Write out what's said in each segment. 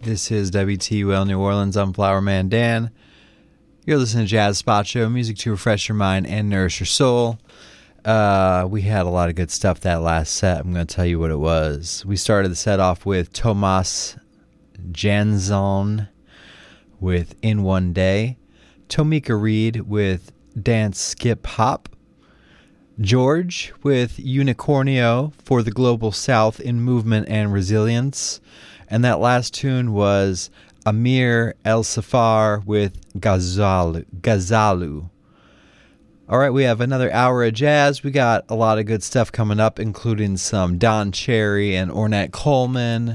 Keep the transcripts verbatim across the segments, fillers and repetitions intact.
This is W T Well New Orleans. I'm Flower Man Dan. You're listening to Jazz Spot Show, music to refresh your mind and nourish your soul. Uh, we had a lot of good stuff that last set. I'm going to tell you what it was. We started the set off with Thomas Janzon with In One Day, Tomika Reed with Dance Skip Hop, George with Unicornio for the Global South in Movement and Resilience, and that last tune was Amir El Safar with Gazalu. Gazalu. All right, we have another hour of jazz. We got a lot of good stuff coming up, including some Don Cherry and Ornette Coleman.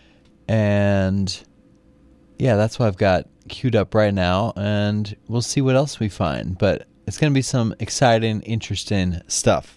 And yeah, that's what I've got queued up right now. And we'll see what else we find. But it's going to be some exciting, interesting stuff.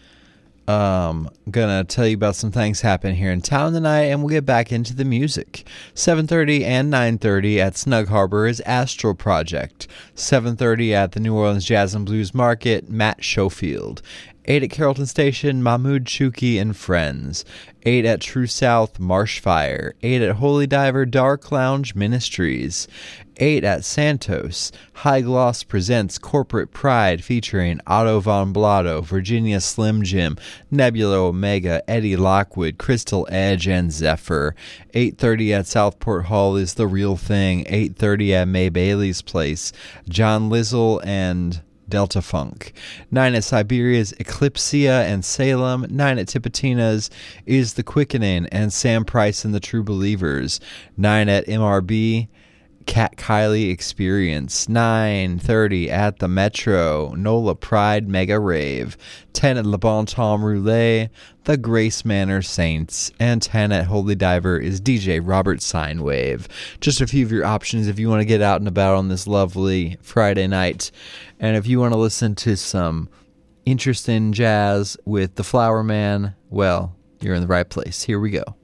Um, I'm going to tell you about some things happening here in town tonight, and we'll get back into the music. seven thirty and nine thirty at Snug Harbor is Astral Project. seven thirty at the New Orleans Jazz and Blues Market, Matt Schofield. eight at Carrollton Station, Mahmoud Chouki and Friends. eight at True South, Marshfire. eight at Holy Diver, Dark Lounge Ministries. eight at Santos, High Gloss presents Corporate Pride featuring Otto Von Blotto, Virginia Slim Jim, Nebula Omega, Eddie Lockwood, Crystal Edge, and Zephyr. eight thirty at Southport Hall is The Real Thing. eight thirty at May Bailey's Place, John Lizzle and Delta Funk. nine at Siberia's Eclipsia and Salem. nine at Tipitina's is The Quickening and Sam Price and the True Believers. nine at M R B, Cat Kylie Experience. nine thirty at the Metro, Nola Pride Mega Rave. ten at Le Bon Temps Roulette, The Grace Manor Saints. And ten at Holy Diver is D J Robert Sinewave. Just a few of your options if you want to get out and about on this lovely Friday night. And if you want to listen to some interesting jazz with the Flower Man, well, you're in the right place. Here we go.